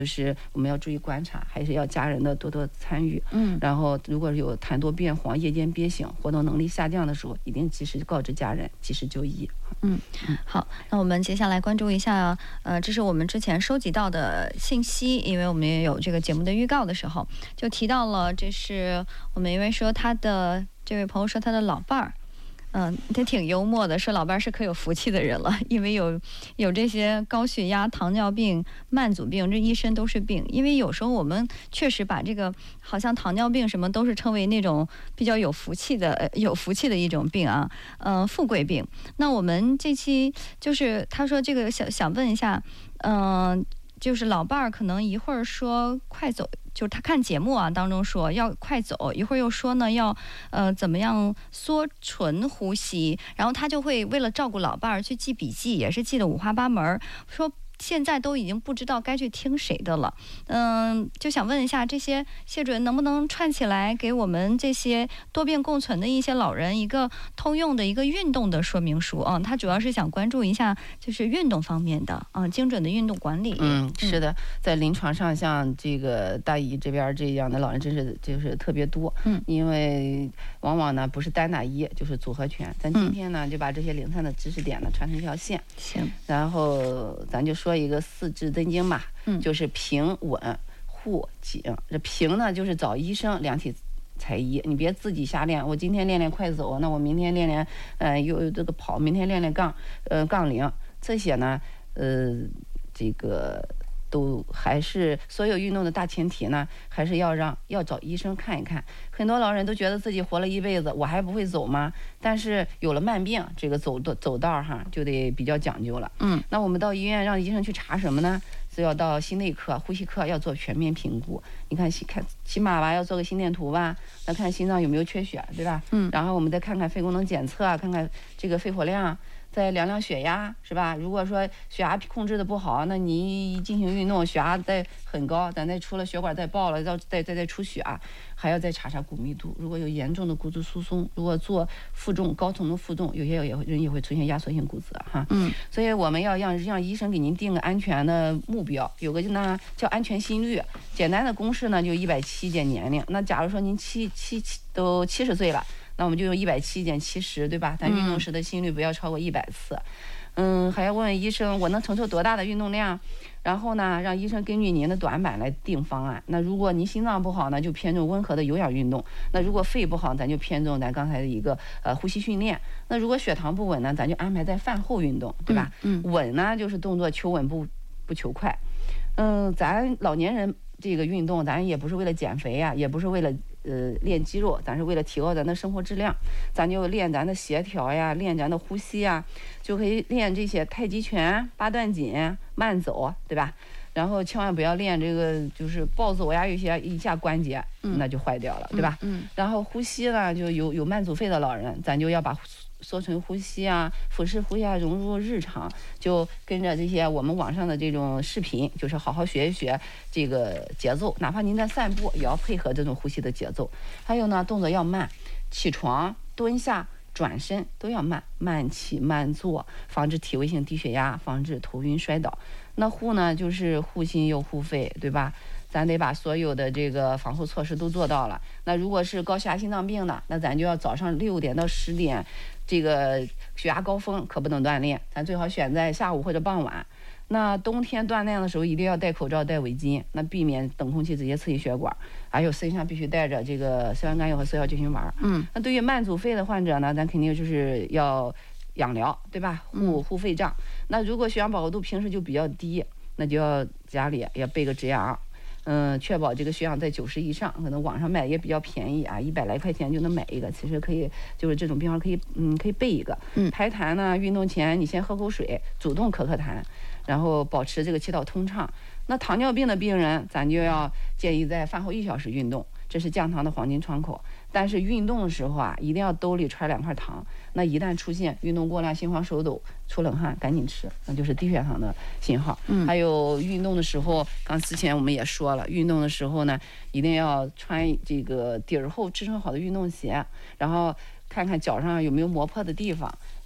就是我们要注意观察，还是要家人的多多参与。然后如果有痰多变黄、夜间憋醒、活动能力下降的时候，一定及时告知家人，及时就医。 好，那我们接下来关注一下，这是我们之前收集到的信息，因为我们也有这个节目的预告的时候就提到了，这是我们因为说这位朋友说他的老伴儿。他挺幽默的，说老伴是可有福气的人了，因为有这些高血压、糖尿病、慢阻病，这一身都是病。因为有时候我们确实把这个好像糖尿病什么都是称为那种比较有福气的一种病啊，富贵病。那我们这期就是他说这个想问一下，就是老伴儿可能一会儿说快走，就是他看节目当中说要快走，一会儿又说呢要怎么样缩唇呼吸，然后他就会为了照顾老伴儿去记笔记，也是记得五花八门，说现在都已经不知道该去听谁的了。就想问一下，这些谢主任能不能串起来给我们这些多病共存的一些老人一个通用的一个运动的说明书啊？他主要是想关注一下就是运动方面的精准的运动管理。 是的，在临床上像这个大姨这边这样的老人就是特别多。因为往往呢不是单打一就是组合拳。咱今天呢就把这些零散的知识点呢串成一条线。 行， 然后咱就说一个四字真经吧。就是平稳护紧。这平呢就是找医生量体裁衣，你别自己瞎练。我今天练练快走，那我明天练练又这个跑，明天练练杠铃，这些呢这个都还是所有运动的大前提呢，还是要找医生看一看。很多老人都觉得自己活了一辈子，我还不会走吗？但是有了慢病，这个走道就得比较讲究了。那我们到医院让医生去查什么呢？是要到心内科、呼吸科要做全面评估。你看起码吧，要做个心电图吧，那看心脏有没有缺血，对吧？然后我们再看看肺功能检测看看这个肺活量。再量量血压，是吧？如果说血压控制的不好，那你进行运动，血压再很高，咱再出了血管再爆了，再出血，还要再查查骨密度。如果有严重的骨质疏松，如果做高层的负重，有些人也会出现压缩性骨折哈。所以我们要让医生给您定个安全的目标，有个呢叫安全心率，简单的公式呢就170减年龄。那假如说您都70岁了。那我们就用170减70，对吧？咱运动时的心率不要超过100次。还要问问医生，我能承受多大的运动量？然后呢，让医生根据您的短板来定方案。那如果您心脏不好呢，就偏重温和的有氧运动；那如果肺不好，咱就偏重咱刚才的一个呼吸训练。那如果血糖不稳呢，咱就安排在饭后运动，对吧？稳呢就是动作求稳不求快。咱老年人这个运动，咱也不是为了减肥呀，也不是为了练肌肉，咱是为了提高咱的生活质量。咱就练咱的协调呀，练咱的呼吸呀，就可以练这些太极拳、八段锦、慢走，对吧？然后千万不要练这个就是暴走呀，一下关节那就坏掉了，对吧？然后呼吸呢，就有慢阻肺的老人，咱就要把缩唇呼吸腹式呼吸融入日常，就跟着这些我们网上的这种视频，就是好好学一学这个节奏，哪怕您在散步也要配合这种呼吸的节奏。还有呢，动作要慢，起床、蹲下、转身都要慢起慢坐，防止体位性低血压，防止头晕摔倒。那护呢，就是护心又护肺，对吧？咱得把所有的这个防护措施都做到了。那如果是高血压心脏病的，那咱就要早上6点到10点，这个血压高峰可不能锻炼，咱最好选在下午或者傍晚。那冬天锻炼的时候一定要戴口罩、戴围巾，那避免等空气直接刺激血管。还有身上必须带着这个硝酸甘油和速效救心丸。那对于慢阻肺的患者呢，咱肯定就是要养疗，对吧？护肺脏。那如果血氧饱和度平时就比较低，那就要家里要备个止氧。确保这个血氧在90以上，可能网上买也比较便宜100来块钱就能买一个。其实可以，就是这种病号可以备一个。排痰呢，运动前你先喝口水，主动咳痰，然后保持这个气道通畅。那糖尿病的病人，咱就要建议在饭后1小时运动，这是降糖的黄金窗口。但是运动的时候一定要兜里揣2块糖。那一旦出现运动过量、心慌手抖、出冷汗，赶紧吃，那就是低血糖的信号。还有运动的时候，之前我们也说了，运动的时候呢，一定要穿这个底儿厚、支撑好的运动鞋，然后看看脚上有没有磨破的地方。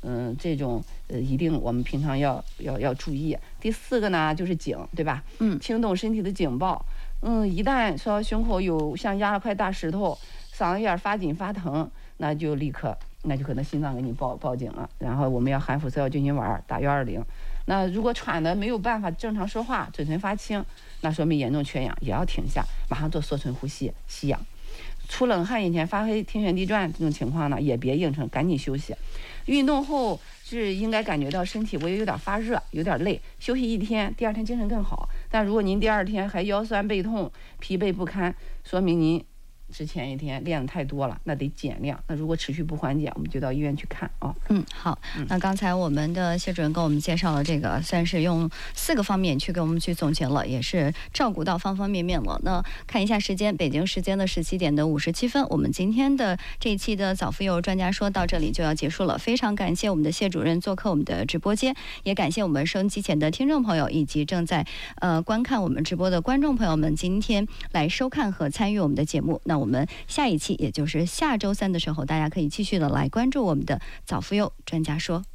这种一定我们平常要注意。第4个呢就是颈，对吧？听懂身体的警报。一旦说胸口有像压了块大石头，嗓子眼发紧发疼，那就可能心脏给你报警了。然后我们要含氟4-1-9金丸，打120。那如果喘的没有办法正常说话，嘴唇发青，那说明严重缺氧，也要停下，马上做缩唇呼吸吸氧。出冷汗以前发黑天旋地转这种情况呢，也别硬撑，赶紧休息。运动后是应该感觉到身体我也有点发热，有点累，休息1天，第2天精神更好。但如果您第2天还腰酸背痛、疲惫不堪，说明您之前1天练的太多了，那得减量。那如果持续不缓解，我们就到医院去看啊。 好，那刚才我们的谢主任给我们介绍了这个，算是用4个方面去给我们去总结了，也是照顾到方方面面了。那看一下时间，北京时间的17点57分，我们今天的这一期的早妇幼专家说到这里就要结束了。非常感谢我们的谢主任做客我们的直播间，也感谢我们收音机前的听众朋友以及正在观看我们直播的观众朋友们，今天来收看和参与我们的节目。那我们下一期，也就是下周3的时候，大家可以继续的来关注我们的早妇幼专家说。